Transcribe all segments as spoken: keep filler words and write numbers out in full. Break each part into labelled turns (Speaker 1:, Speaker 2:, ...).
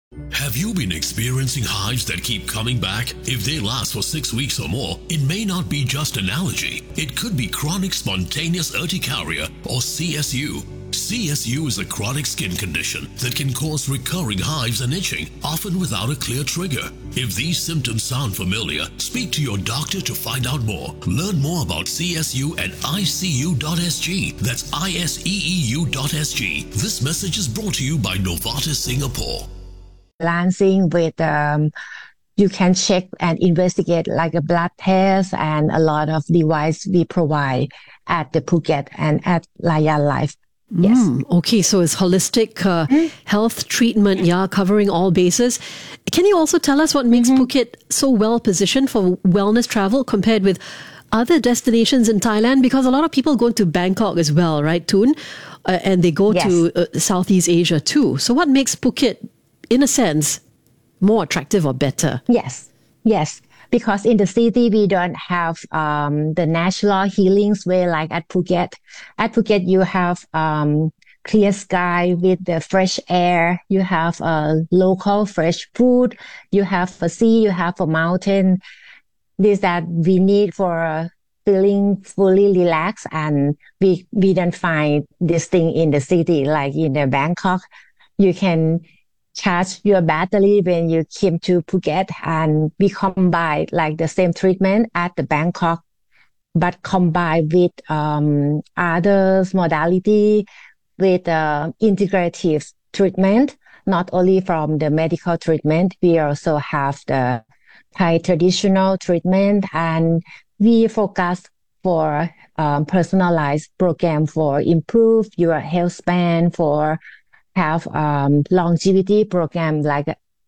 Speaker 1: Have you been experiencing hives that keep coming back? If they last for six weeks or more, it may not be just an allergy. It could be chronic spontaneous urticaria or C S U. C S U is a chronic skin condition that can cause recurring hives and itching, often without a clear trigger. If these symptoms sound familiar, speak to your doctor to find out more. Learn more about C S U at I C U dot S G. That's I S E E U dot S G. This message is brought to you by Novartis Singapore.
Speaker 2: Balancing with, um, you can check and investigate like a blood test and a lot of device we provide at the Phuket and at Layan Life. Yes.
Speaker 3: Mm, okay, so it's holistic uh, mm. health treatment, yeah, covering all bases. Can you also tell us what makes mm-hmm. Phuket so well positioned for wellness travel compared with other destinations in Thailand? Because a lot of people go to Bangkok as well, right, Toon? Uh, and they go yes. to uh, Southeast Asia too. So what makes Phuket, in a sense, more attractive or better?
Speaker 2: Yes, yes. Because in the city, we don't have um, the natural healings way like at Phuket. At Phuket, you have um, clear sky with the fresh air. You have uh, local fresh food. You have a sea. You have a mountain. This that we need for feeling fully relaxed. And we, we don't find this thing in the city like in the Bangkok. You can charge your battery when you came to Phuket, and we combine like the same treatment at the Bangkok, but combined with um, other modality with uh, integrative treatment, not only from the medical treatment, we also have the Thai traditional treatment, and we focus for um, personalized program for improve your health span, for have um, longevity program like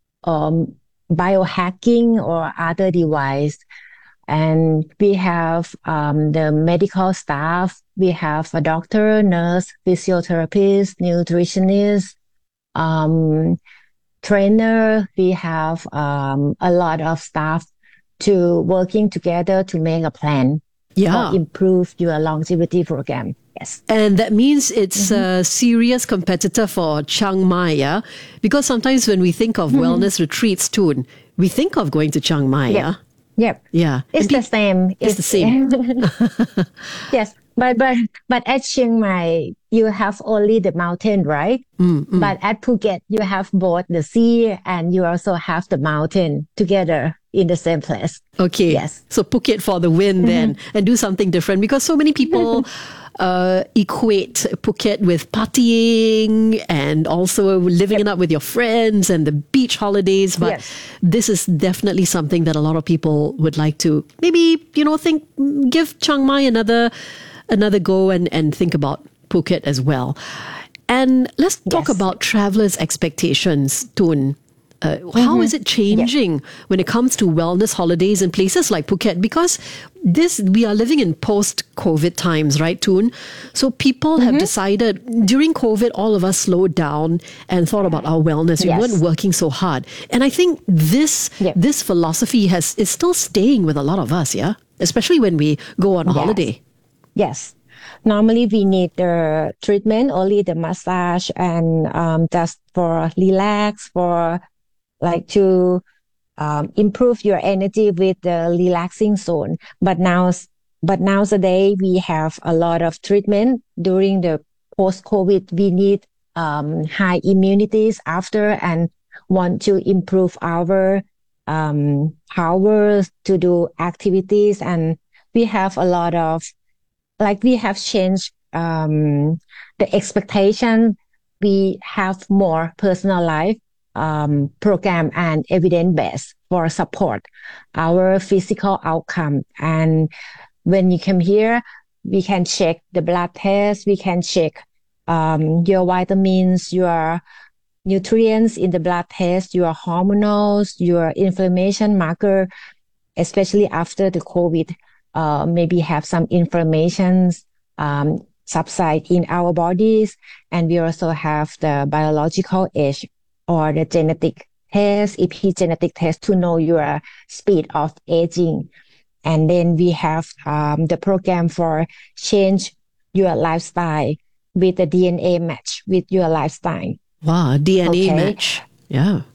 Speaker 2: um, biohacking or other device. And we have um, the medical staff. We have a doctor, nurse, physiotherapist, nutritionist, um, trainer. We have um, a lot of staff to working together to make a plan
Speaker 3: yeah.
Speaker 2: or improve your longevity program. Yes.
Speaker 3: And that means it's mm-hmm. a serious competitor for Chiang Mai, yeah? Because sometimes when we think of mm-hmm. wellness retreats, too, we think of going to Chiang Mai,
Speaker 2: yep.
Speaker 3: yeah?
Speaker 2: Yep.
Speaker 3: Yeah.
Speaker 2: It's the same.
Speaker 3: It's, it's the same.
Speaker 2: Yes. But, but, but at Chiang Mai, you have only the mountain, right?
Speaker 3: Mm-hmm.
Speaker 2: But at Phuket, you have both the sea and you also have the mountain together in the same place.
Speaker 3: Okay.
Speaker 2: Yes.
Speaker 3: So Phuket for the win then, mm-hmm. and do something different, because so many people uh, equate Phuket with partying and also living yep. it up with your friends and the beach holidays. But
Speaker 2: yes.
Speaker 3: this is definitely something that a lot of people would like to maybe, you know, think, give Chiang Mai another, another go and, and think about Phuket as well. And let's talk yes. about travelers' expectations, Toon. Uh, mm-hmm. How is it changing yes. when it comes to wellness holidays in places like Phuket? Because this, we are living in post-COVID times, right, Toon? So people mm-hmm. have decided during COVID, all of us slowed down and thought about our wellness.
Speaker 2: Yes.
Speaker 3: We weren't working so hard. And I think this
Speaker 2: yep.
Speaker 3: this philosophy has is still staying with a lot of us, yeah? Especially when we go on a
Speaker 2: yes.
Speaker 3: holiday.
Speaker 2: Yes. Normally, we need the treatment, only the massage and um, just for relax, for like to um, improve your energy with the relaxing zone. But now, but nowadays we have a lot of treatment during the post-COVID. We need um, high immunities after and want to improve our um, powers to do activities. And we have a lot of, like we have changed um, the expectation. We have more personalized um, program and evidence-based for support our physical outcome. And when you come here, we can check the blood test. We can check um, your vitamins, your nutrients in the blood test, your hormonals, your inflammation marker, especially after the COVID, uh, maybe have some inflammations, um, subside in our bodies. And we also have the biological age or the genetic test, epigenetic test to know your speed of aging. And then we have um, the program for change your lifestyle with the D N A match with your lifestyle.
Speaker 3: Wow, D N A
Speaker 2: okay.
Speaker 3: match. Yeah.